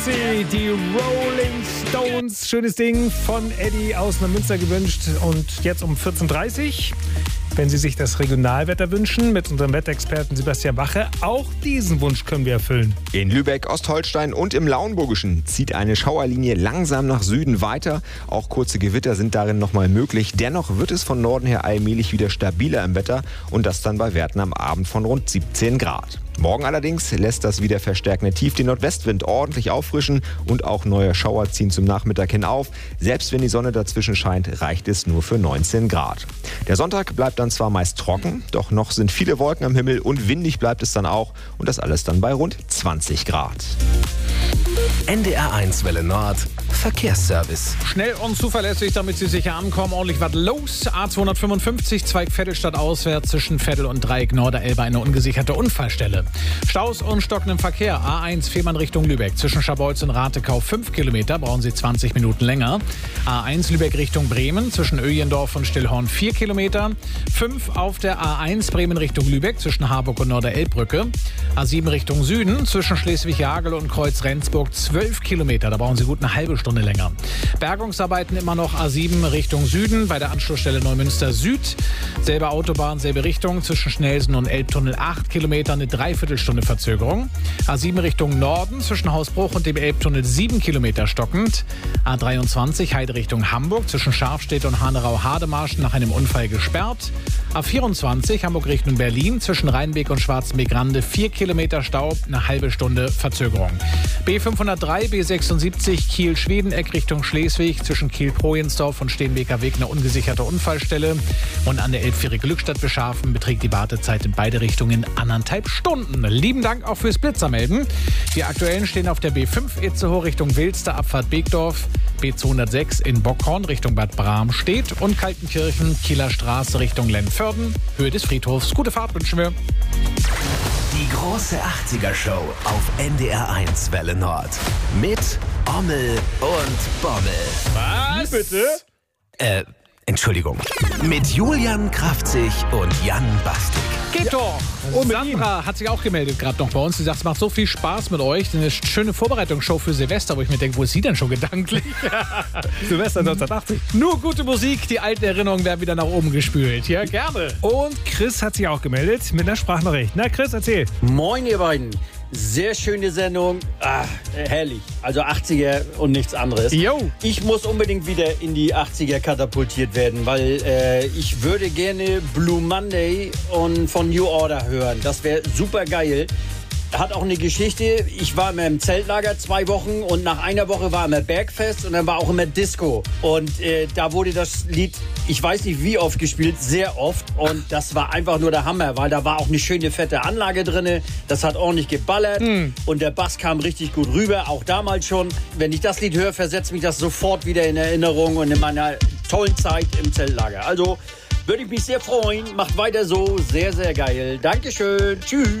Emergency, die Rolling Stones. Schönes Ding von Eddie aus Neumünster gewünscht. Und jetzt um 14.30 Uhr, wenn Sie sich das Regionalwetter wünschen, mit unserem Wetterexperten Sebastian Wache. Auch diesen Wunsch können wir erfüllen. In Lübeck, Ostholstein und im Lauenburgischen zieht eine Schauerlinie langsam nach Süden weiter. Auch kurze Gewitter sind darin nochmal möglich. Dennoch wird es von Norden her allmählich wieder stabiler im Wetter und das dann bei Werten am Abend von rund 17 Grad. Morgen allerdings lässt das wieder verstärkende Tief den Nordwestwind ordentlich auffrischen und auch neue Schauer ziehen zum Nachmittag hin auf. Selbst wenn die Sonne dazwischen scheint, reicht es nur für 19 Grad. Der Sonntag bleibt dann zwar meist trocken, doch noch sind viele Wolken am Himmel und windig bleibt es dann auch und das alles dann bei rund 20 Grad. NDR1 Welle Nord Verkehrsservice. Schnell und zuverlässig, damit Sie sicher ankommen. Ordentlich was los. A255, Zweig Vettelstadt auswärts zwischen Vettel und Dreieck Norderelbe eine ungesicherte Unfallstelle. Staus und stockendem Verkehr. A1 Fehmarn Richtung Lübeck. Zwischen Scharbeutz und Ratekau 5 Kilometer, brauchen Sie 20 Minuten länger. A1 Lübeck Richtung Bremen. Zwischen Öjendorf und Stillhorn 4 Kilometer. 5 auf der A1 Bremen Richtung Lübeck. Zwischen Harburg und Norderelbbrücke. A7 Richtung Süden. Zwischen Schleswig-Jagel und Kreuz-Rendsburg 12 Kilometer. Da brauchen Sie gut eine halbe Stunde länger. Bergungsarbeiten immer noch A7 Richtung Süden bei der Anschlussstelle Neumünster Süd. Selbe Autobahn, selbe Richtung. Zwischen Schnelsen und Elbtunnel 8 Kilometer, eine Dreiviertelstunde Verzögerung. A7 Richtung Norden zwischen Hausbruch und dem Elbtunnel 7 Kilometer stockend. A23 Heide Richtung Hamburg zwischen Scharfstedt und Hanerau-Hademarsch nach einem Unfall gesperrt. A24 Hamburg Richtung Berlin zwischen Rheinbeek und Schwarzenbeek-Rande 4 Kilometer Stau, eine halbe Stunde Verzögerung. B503, B76 Kiel-Schwedeneck Richtung Schleswig zwischen Kiel-Projensdorf und Steenbeker Weg eine ungesicherte Unfallstelle. Und an der Elbfähre Glückstadt-Beschafen beträgt die Wartezeit in beide Richtungen 1,5 Stunden. Lieben Dank auch fürs Blitzermelden. Die aktuellen stehen auf der B5 Itzehoe Richtung Wilster, Abfahrt Beekdorf. B206 in Bockhorn Richtung Bad Bramstedt und Kaltenkirchen, Kieler Straße Richtung Lennförden, Höhe des Friedhofs. Gute Fahrt wünschen wir. Die große 80er-Show auf NDR1 Welle Nord. Mit Ommel und Bommel. Was? Wie bitte? Entschuldigung. Mit Julian Kraftzig und Jan Bastik. Geht doch. Und Sandra hat sich auch gemeldet gerade noch bei uns. Sie sagt, es macht so viel Spaß mit euch. Eine schöne Vorbereitungsshow für Silvester, wo ich mir denke, wo ist sie denn schon gedanklich? Silvester 1980. Nur gute Musik, die alten Erinnerungen werden wieder nach oben gespült. Ja, gerne. Und Chris hat sich auch gemeldet mit einer Sprachnachricht. Na Chris, erzähl. Moin ihr beiden. Sehr schöne Sendung. Herrlich. Also 80er und nichts anderes. Jo. Ich muss unbedingt wieder in die 80er katapultiert werden, weil ich würde gerne Blue Monday und von New Order hören. Das wäre super geil. Hat auch eine Geschichte. Ich war immer im Zeltlager 2 Wochen und nach einer Woche war immer Bergfest und dann war auch immer Disco. Und da wurde das Lied, ich weiß nicht wie oft gespielt, sehr oft. Und das war einfach nur der Hammer, weil da war auch eine schöne fette Anlage drin. Das hat ordentlich geballert und der Bass kam richtig gut rüber, auch damals schon. Wenn ich das Lied höre, versetzt mich das sofort wieder in Erinnerung und in meiner tollen Zeit im Zeltlager. Also würde ich mich sehr freuen. Macht weiter so. Sehr, sehr geil. Dankeschön. Tschüss.